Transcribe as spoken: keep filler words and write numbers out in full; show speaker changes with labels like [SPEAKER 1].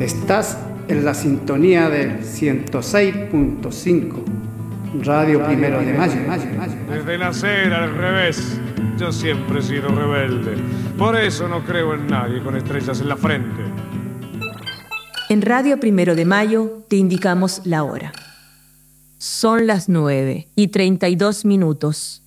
[SPEAKER 1] Estás en la sintonía del ciento seis punto cinco, Radio Primero de Mayo.
[SPEAKER 2] Desde nacer al revés, yo siempre he sido rebelde. Por eso no creo en nadie con estrellas en la frente.
[SPEAKER 3] En Radio Primero de Mayo te indicamos la hora. Son las nueve y treinta y dos minutos.